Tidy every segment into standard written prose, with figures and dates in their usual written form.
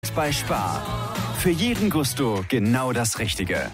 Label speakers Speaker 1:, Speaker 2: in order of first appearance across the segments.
Speaker 1: Bei Spar. Für jeden Gusto genau das Richtige.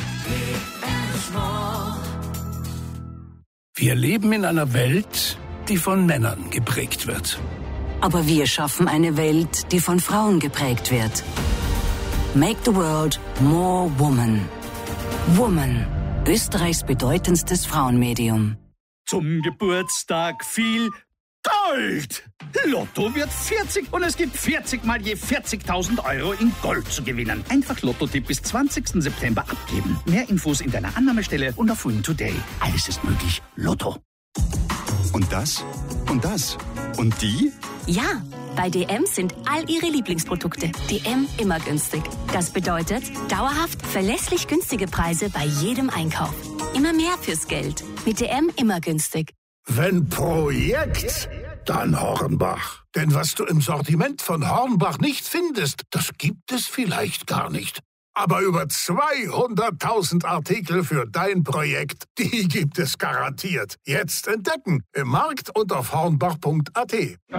Speaker 2: Wir leben in einer Welt, die von Männern geprägt wird.
Speaker 3: Aber wir schaffen eine Welt, die von Frauen geprägt wird. Make the world more woman. Woman, Österreichs bedeutendstes Frauenmedium.
Speaker 4: Zum Geburtstag viel Gold! Lotto wird 40 und es gibt 40 mal je 40.000 Euro in Gold zu gewinnen. Einfach Lotto-Tipp bis 20. September abgeben. Mehr Infos in deiner Annahmestelle und auf Win Today. Alles ist möglich. Lotto.
Speaker 1: Und das? Und das? Und die?
Speaker 5: Ja, bei DM sind all Ihre Lieblingsprodukte. DM immer günstig. Das bedeutet dauerhaft verlässlich günstige Preise bei jedem Einkauf. Immer mehr fürs Geld. Mit DM immer günstig.
Speaker 2: Wenn Projekt, dann Hornbach. Denn was du im Sortiment von Hornbach nicht findest, das gibt es vielleicht gar nicht. Aber über 200.000 Artikel für dein Projekt, die gibt es garantiert. Jetzt entdecken im Markt und auf hornbach.at.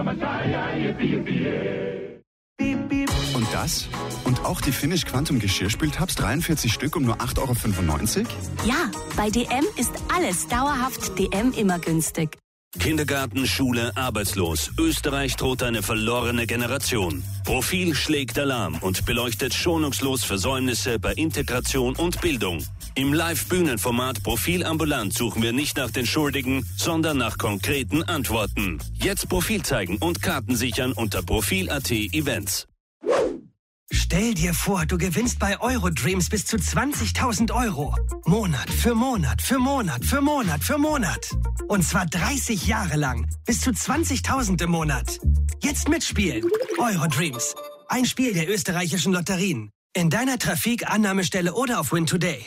Speaker 1: Und das? Und auch die Finish Quantum Geschirrspültabs 43 Stück um nur 8,95 €?
Speaker 5: Ja, bei DM ist alles dauerhaft DM immer günstig.
Speaker 6: Kindergarten, Schule, arbeitslos. Österreich droht eine verlorene Generation. Profil schlägt Alarm und beleuchtet schonungslos Versäumnisse bei Integration und Bildung. Im Live-Bühnenformat Profil ambulant suchen wir nicht nach den Schuldigen, sondern nach konkreten Antworten. Jetzt Profil zeigen und Karten sichern unter Profil.at Events.
Speaker 7: Stell dir vor, du gewinnst bei Eurodreams bis zu 20.000 €. Monat für Monat für Monat für Monat für Monat. Und zwar 30 Jahre lang. Bis zu 20.000 im Monat. Jetzt mitspielen. Eurodreams. Ein Spiel der österreichischen Lotterien. In deiner Trafik-Annahmestelle oder auf Win Today.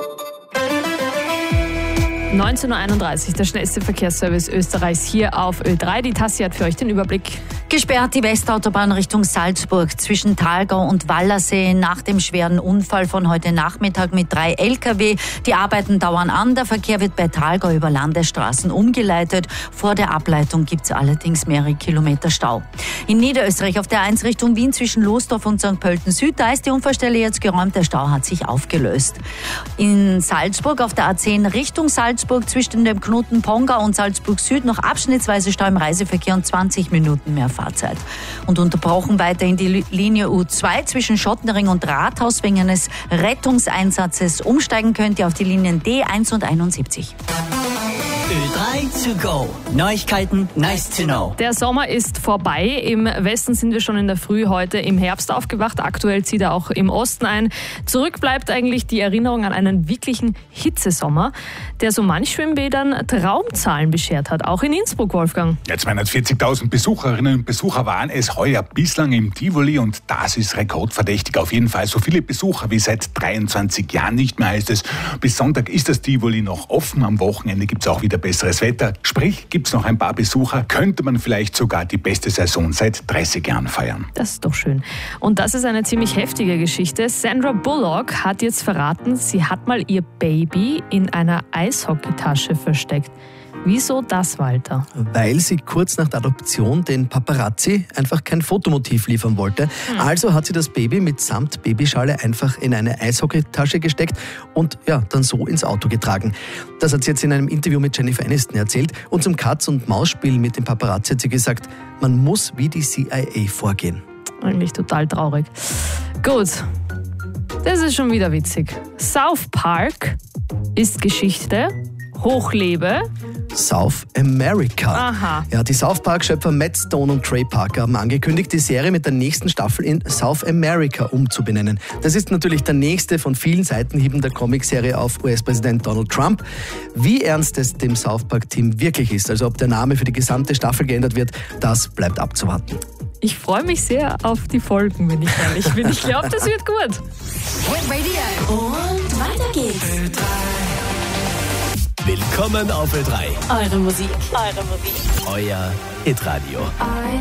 Speaker 8: 19:31 Uhr, der schnellste Verkehrsservice Österreichs hier auf Ö3. Die Tassi hat für euch den Überblick.
Speaker 9: Gesperrt die Westautobahn Richtung Salzburg zwischen Thalgau und Wallersee nach dem schweren Unfall von heute Nachmittag mit 3 Lkw. Die Arbeiten dauern an. Der Verkehr wird bei Thalgau über Landesstraßen umgeleitet. Vor der Ableitung gibt es allerdings mehrere Kilometer Stau. In Niederösterreich auf der 1 Richtung Wien zwischen Lostorf und St. Pölten Süd, da ist die Unfallstelle jetzt geräumt. Der Stau hat sich aufgelöst. In Salzburg auf der A10 Richtung Salzburg zwischen dem Knoten Pongau und Salzburg Süd noch abschnittsweise Stau im Reiseverkehr und 20 Minuten mehr Fahrzeit. Und unterbrochen weiterhin die Linie U2 zwischen Schottenring und Rathaus wegen eines Rettungseinsatzes. Umsteigen könnt ihr auf die Linien D1 und 71.
Speaker 10: Ö3 to go. Neuigkeiten, nice to know.
Speaker 8: Der Sommer ist vorbei. Im Westen sind wir schon in der Früh heute im Herbst aufgewacht. Aktuell zieht er auch im Osten ein. Zurück bleibt eigentlich die Erinnerung an einen wirklichen Hitzesommer, der so manch Schwimmbädern Traumzahlen beschert hat. Auch in Innsbruck, Wolfgang.
Speaker 11: Ja, 240.000 Besucherinnen und Besucher waren es heuer bislang im Tivoli und das ist rekordverdächtig. Auf jeden Fall so viele Besucher wie seit 23 Jahren nicht mehr, heißt es. Bis Sonntag ist das Tivoli noch offen. Am Wochenende gibt es auch wieder besseres Wetter. Sprich, gibt es noch ein paar Besucher, könnte man vielleicht sogar die beste Saison seit 30 Jahren feiern.
Speaker 8: Das ist doch schön. Und das ist eine ziemlich heftige Geschichte. Sandra Bullock hat jetzt verraten, sie hat mal ihr Baby in einer Eishockeytasche versteckt. Wieso das, Walter?
Speaker 12: Weil sie kurz nach der Adoption den Paparazzi einfach kein Fotomotiv liefern wollte. Also hat sie das Baby mitsamt Babyschale einfach in eine Eishockeytasche gesteckt und ja, dann so ins Auto getragen. Das hat sie jetzt in einem Interview mit Jennifer Aniston erzählt. Und zum Katz-und-Maus-Spiel mit dem Paparazzi hat sie gesagt, man muss wie die CIA vorgehen.
Speaker 8: Eigentlich total traurig. Gut, das ist schon wieder witzig. South Park ist Geschichte. Hochlebe
Speaker 12: South America.
Speaker 8: Aha.
Speaker 12: Ja, die South Park-Schöpfer Matt Stone und Trey Parker haben angekündigt, die Serie mit der nächsten Staffel in South America umzubenennen. Das ist natürlich der nächste von vielen Seitenhieben der Comicserie auf US-Präsident Donald Trump. Wie ernst es dem South Park-Team wirklich ist, also ob der Name für die gesamte Staffel geändert wird, das bleibt abzuwarten.
Speaker 8: Ich freue mich sehr auf die Folgen, wenn ich ehrlich bin. Ich glaube, das wird gut.
Speaker 5: Radio. Und weiter geht's.
Speaker 10: Willkommen auf Ö3.
Speaker 5: Eure Musik.
Speaker 10: Euer Hitradio.